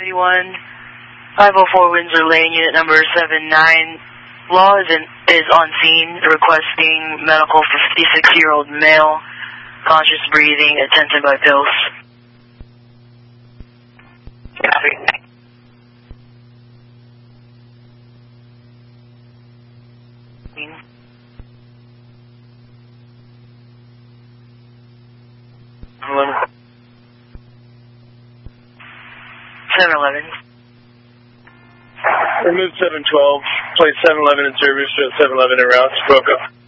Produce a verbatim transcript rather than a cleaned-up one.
thirty-one, five oh four Windsor Lane, unit number seven nine. Law is, in, is on scene requesting medical for fifty-six-year-old male, conscious breathing, attended by pills. Copy. seven eleven. Remove seven twelve, place seven eleven in service, show seven eleven en route, broke up.